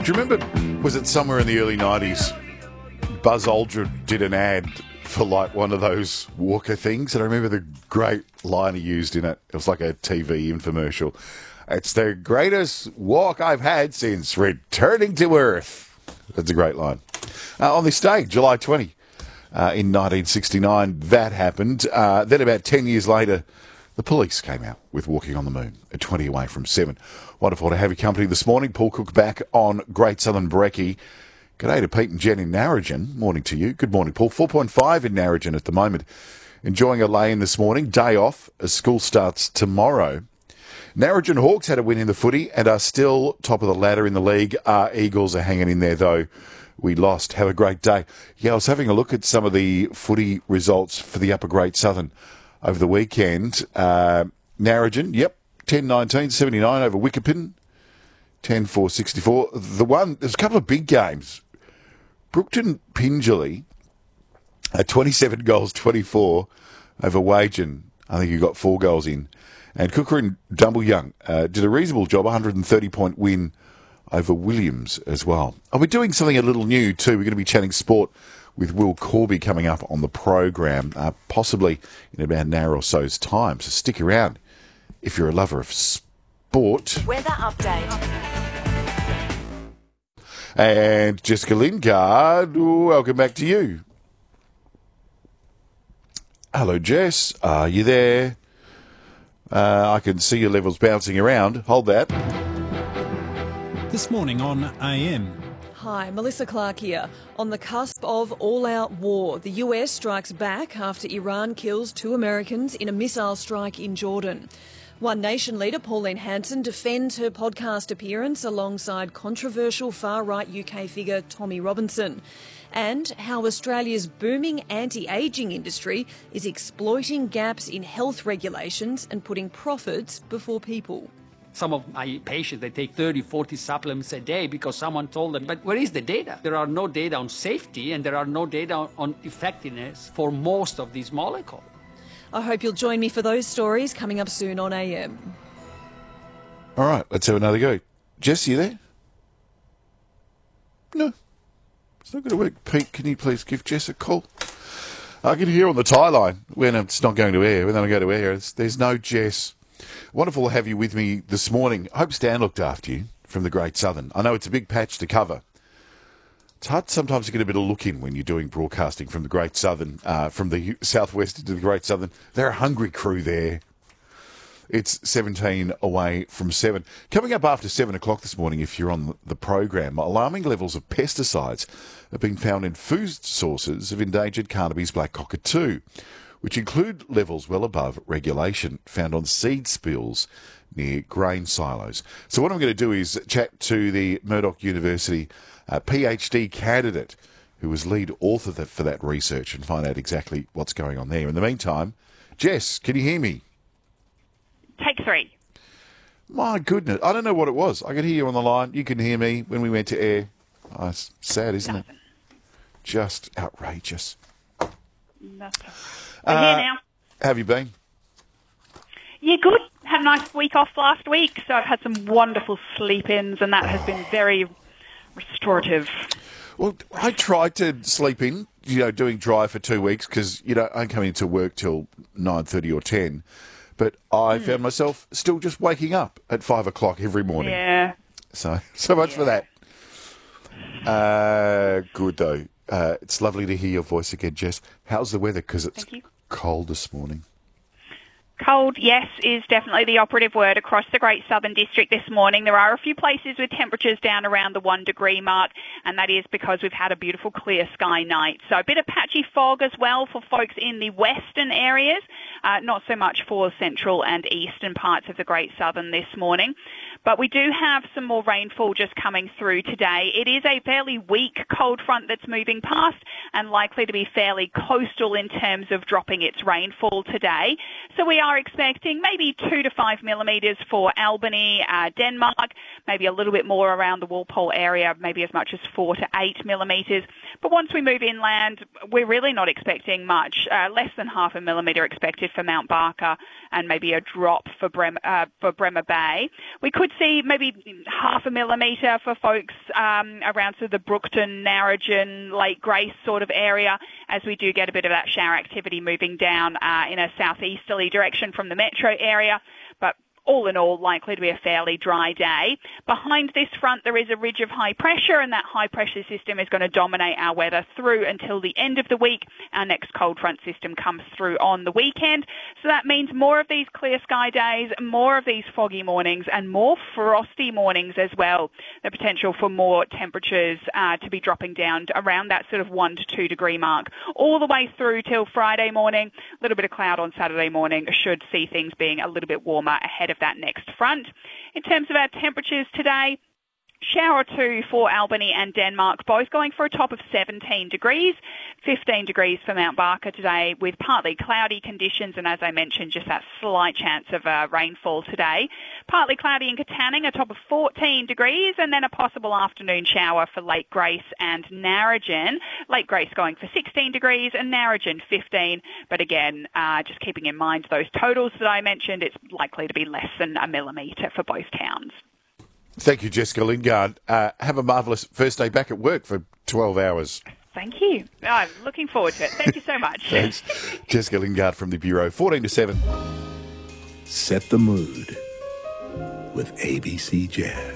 Do you remember, was it somewhere in the early 90s, Buzz Aldrin did an ad for like one of those Walker things, and I remember the great line he used in it. It was like a TV infomercial. It's the greatest walk I've had since returning to Earth. That's a great line. On this day, July 20, in 1969, that happened. Then about 10 years later, the police came out with Walking on the Moon at 20 away from 7. Wonderful to have your company this morning. Paul Cook back on Great Southern Brekkie. G'day to Pete and Jen in Narrogin. Morning to you. Good morning, Paul. 4.5 in Narrogin at the moment. Enjoying a lane this morning. Day off as school starts tomorrow. Narrogin Hawks had a win in the footy and are still top of the ladder in the league. Our Eagles are hanging in there, though. We lost. Have a great day. Yeah, I was having a look at some of the footy results for the Upper Great Southern over the weekend. Narrogin, yep, 10-19, 79 over Wickepin, 10-4, 64. There's a couple of big games. Brookton Pingelly, 27 goals, 24 over Wagen. I think you got 4 goals in. And Cooker and Dumbleyoung did a reasonable job, 130-point win over Williams as well. And we're doing something a little new too. We're going to be chatting sport with Will Corby coming up on the program, possibly in about an hour or so's time. So stick around if you're a lover of sport. Weather update. And Jessica Lingard, welcome back to you. Hello, Jess. Are you there? I can see your levels bouncing around. Hold that. This morning on AM. Hi, Melissa Clark here. On the cusp of all-out war, the US strikes back after Iran kills 2 Americans in a missile strike in Jordan. One Nation leader, Pauline Hanson, defends her podcast appearance alongside controversial far-right UK figure Tommy Robinson. And how Australia's booming anti-ageing industry is exploiting gaps in health regulations and putting profits before people. Some of my patients, they take 30, 40 supplements a day because someone told them. But where is the data? There are no data on safety and there are no data on effectiveness for most of these molecules. I hope you'll join me for those stories coming up soon on AM. All right, let's have another go. Jess, you there? No. It's not going to work. Pete, can you please give Jess a call? I can hear on the tie line when it's not going to air. When I go to air, there's no Jess. Wonderful to have you with me this morning. I hope Stan looked after you from the Great Southern. I know it's a big patch to cover. It's hard sometimes to get a bit of look in when you're doing broadcasting from the Great Southern, from the southwest into the Great Southern. They're a hungry crew there. It's 17 away from 7. Coming up after 7 o'clock this morning, if you're on the program, alarming levels of pesticides have been found in food sources of endangered Carnaby's black cockatoo, which include levels well above regulation found on seed spills near grain silos. So what I'm going to do is chat to the Murdoch University PhD candidate who was lead author for that research and find out exactly what's going on there. In the meantime, Jess, can you hear me? Take 3. My goodness, I don't know what it was. I could hear you on the line. You can hear me when we went to air. Oh, it's sad, isn't it? Just outrageous. Nothing. We're here now. How have you been? Yeah, good. Had a nice week off last week, so I've had some wonderful sleep-ins, and that has been very restorative. Well, I tried to sleep in, doing dry for 2 weeks because, I'm coming into work till 9:30 or 10, but I found myself still just waking up at 5 o'clock every morning. Yeah. So much for that. Good, though. It's lovely to hear your voice again, Jess. How's the weather? Because it's cold this morning. Cold, yes, is definitely the operative word across the Great Southern District this morning. There are a few places with temperatures down around the 1 degree mark, and that is because we've had a beautiful clear sky night. So a bit of patchy fog as well for folks in the western areas, not so much for central and eastern parts of the Great Southern this morning. But we do have some more rainfall just coming through today. It is a fairly weak cold front that's moving past and likely to be fairly coastal in terms of dropping its rainfall today. So we are expecting maybe 2 to 5 millimetres for Albany, Denmark, maybe a little bit more around the Walpole area, maybe as much as 4 to 8 millimetres. But once we move inland, we're really not expecting much. Less than half a millimetre expected for Mount Barker and maybe a drop for Bremer Bay. We could see maybe half a millimetre for folks around sort of the Brookton, Narrogin, Lake Grace sort of area, as we do get a bit of that shower activity moving down in a southeasterly direction from the metro area. But all in all, likely to be a fairly dry day. Behind this front, there is a ridge of high pressure, and that high pressure system is going to dominate our weather through until the end of the week. Our next cold front system comes through on the weekend. So that means more of these clear sky days, more of these foggy mornings, and more frosty mornings as well. The potential for more temperatures to be dropping down to around that sort of 1 to 2 degree mark all the way through till Friday morning. A little bit of cloud on Saturday morning should see things being a little bit warmer ahead of that next front. In terms of our temperatures today, shower 2 for Albany and Denmark, both going for a top of 17 degrees, 15 degrees for Mount Barker today with partly cloudy conditions, and as I mentioned, just that slight chance of rainfall today. Partly cloudy in Katanning, a top of 14 degrees, and then a possible afternoon shower for Lake Grace and Narrogin. Lake Grace going for 16 degrees and Narrogin 15, but again, just keeping in mind those totals that I mentioned, it's likely to be less than a millimetre for both towns. Thank you, Jessica Lingard. Have a marvellous first day back at work for 12 hours. Thank you. I'm looking forward to it. Thank you so much. Thanks. Jessica Lingard from the Bureau, 14 to 7. Set the mood with ABC Jazz.